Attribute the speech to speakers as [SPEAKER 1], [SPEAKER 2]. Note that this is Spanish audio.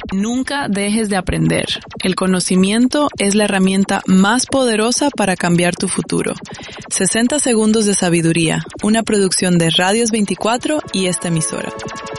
[SPEAKER 1] Nunca dejes de aprender. El conocimiento es la herramienta más poderosa para cambiar tu futuro. 60 segundos de sabiduría, una producción de Radios 24 y esta emisora.